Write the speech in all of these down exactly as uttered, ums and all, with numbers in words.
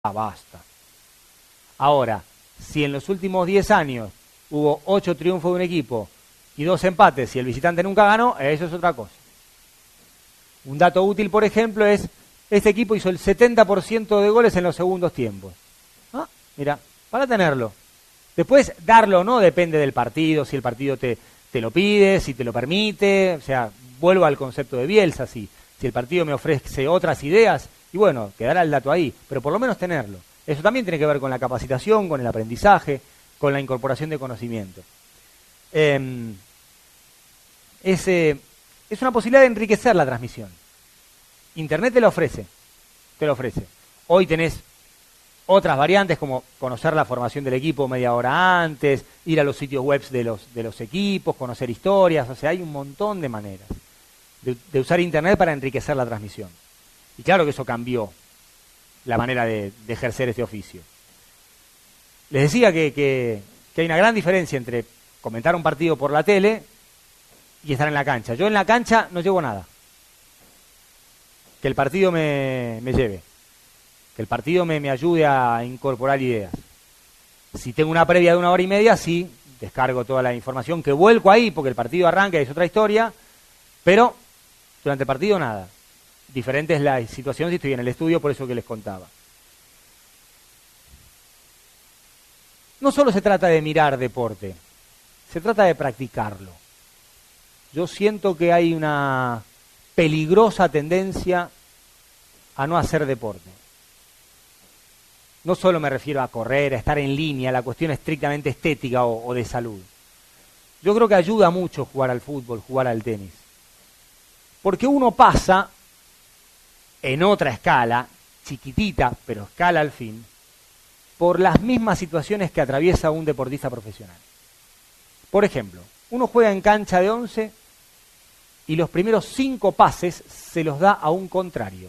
Ah, basta. Ahora, si en los últimos diez años hubo ocho triunfos de un equipo y dos empates y el visitante nunca ganó, eso es otra cosa. Un dato útil, por ejemplo, es este equipo hizo el setenta por ciento de goles en los segundos tiempos. Ah, mira, para tenerlo. Después, darlo o no depende del partido, si el partido te, te lo pide, si te lo permite. O sea, vuelvo al concepto de Bielsa, si, si el partido me ofrece otras ideas, y bueno, quedará el dato ahí, pero por lo menos tenerlo. Eso también tiene que ver con la capacitación, con el aprendizaje, con la incorporación de conocimiento. Eh, es, eh, es una posibilidad de enriquecer la transmisión. Internet te lo ofrece, te lo ofrece. Hoy tenés otras variantes como conocer la formación del equipo media hora antes, ir a los sitios web de los, de los equipos, conocer historias, o sea, hay un montón de maneras de, de usar Internet para enriquecer la transmisión. Y claro que eso cambió la manera de, de ejercer este oficio. Les decía que, que, que hay una gran diferencia entre comentar un partido por la tele y estar en la cancha. Yo en la cancha no llevo nada. Que el partido me, me lleve. Que el partido me, me ayude a incorporar ideas. Si tengo una previa de una hora y media, sí, descargo toda la información que vuelco ahí, porque el partido arranca y es otra historia, pero durante el partido nada. Diferente es la situación si estoy en el estudio, por eso que les contaba. No solo se trata de mirar deporte, se trata de practicarlo. Yo siento que hay una peligrosa tendencia a no hacer deporte. No solo me refiero a correr, a estar en línea, la cuestión estrictamente estética o, o de salud. Yo creo que ayuda mucho jugar al fútbol, jugar al tenis. Porque uno pasa en otra escala, chiquitita, pero escala al fin, por las mismas situaciones que atraviesa un deportista profesional. Por ejemplo, uno juega en cancha de once y los primeros cinco pases se los da a un contrario.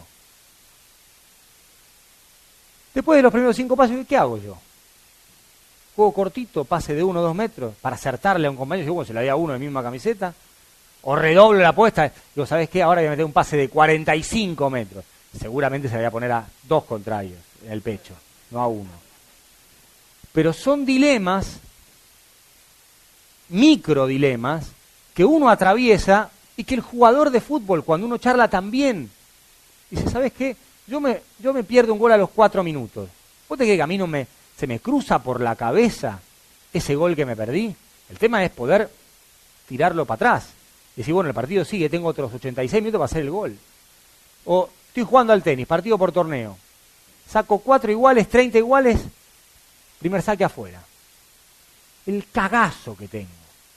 Después de los primeros cinco pases, ¿qué hago yo? Juego cortito, pase de uno o dos metros, para acertarle a un compañero, yo, bueno, se la di a uno de la misma camiseta, o redoblo la apuesta, digo, ¿sabes qué? Ahora voy a meter un pase de cuarenta y cinco metros. Seguramente se la voy a poner a dos contrarios en el pecho, no a uno. Pero son dilemas, micro dilemas, que uno atraviesa y que el jugador de fútbol, cuando uno charla también, dice, ¿sabes qué? Yo me, yo me pierdo un gol a los cuatro minutos. ¿Vos te crees que a mí no me, se me cruza por la cabeza ese gol que me perdí? El tema es poder tirarlo para atrás. Decir, bueno, el partido sigue, tengo otros ochenta y seis minutos para hacer el gol. O estoy jugando al tenis, partido por torneo. Saco cuatro iguales, treinta iguales, primer saque afuera. El cagazo que tengo.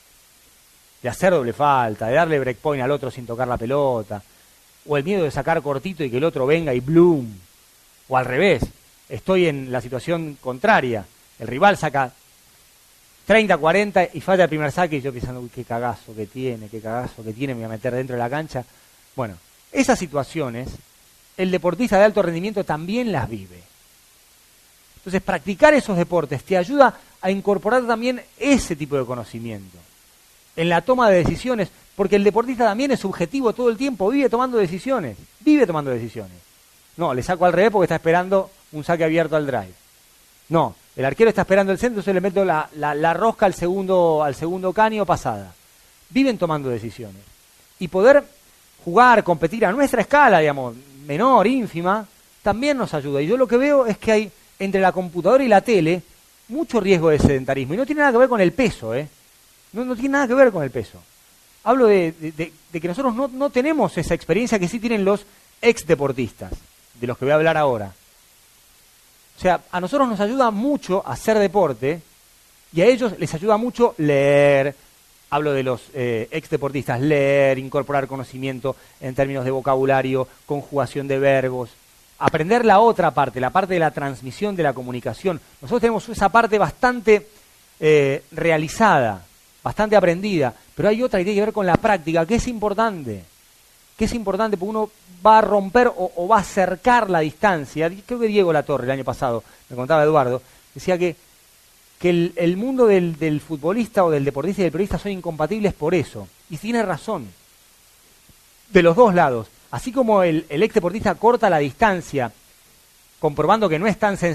De hacer doble falta, de darle breakpoint al otro sin tocar la pelota. O el miedo de sacar cortito y que el otro venga y bloom. O al revés, estoy en la situación contraria. El rival saca treinta, cuarenta y falla el primer saque y yo pensando, uy, qué cagazo que tiene, qué cagazo que tiene, me voy a meter dentro de la cancha. Bueno, esas situaciones, el deportista de alto rendimiento también las vive. Entonces, practicar esos deportes te ayuda a incorporar también ese tipo de conocimiento en la toma de decisiones, porque el deportista también es subjetivo todo el tiempo, vive tomando decisiones, vive tomando decisiones. No, le saco al revés porque está esperando un saque abierto al drive. No, el arquero está esperando el centro, entonces le meto la, la, la rosca al segundo, al segundo caño pasada. Viven tomando decisiones. Y poder jugar, competir a nuestra escala, digamos, menor, ínfima, también nos ayuda. Y yo lo que veo es que hay entre la computadora y la tele mucho riesgo de sedentarismo. Y no tiene nada que ver con el peso, ¿eh? No, no tiene nada que ver con el peso. Hablo de, de, de, de que nosotros no, no tenemos esa experiencia que sí tienen los ex deportistas, de los que voy a hablar ahora. O sea, a nosotros nos ayuda mucho hacer deporte y a ellos les ayuda mucho leer. Hablo de los eh, ex deportistas, leer, incorporar conocimiento en términos de vocabulario, conjugación de verbos, aprender la otra parte, la parte de la transmisión de la comunicación. Nosotros tenemos esa parte bastante eh, realizada, bastante aprendida, pero hay otra que tiene que ver con la práctica, que es importante, que es importante porque uno va a romper o, o va a acercar la distancia. Creo que Diego Latorre el año pasado, me contaba Eduardo, decía que, que el, el mundo del, del futbolista o del deportista y del periodista son incompatibles por eso, y tiene razón, de los dos lados. Así como el, el ex deportista corta la distancia comprobando que no es tan sencillo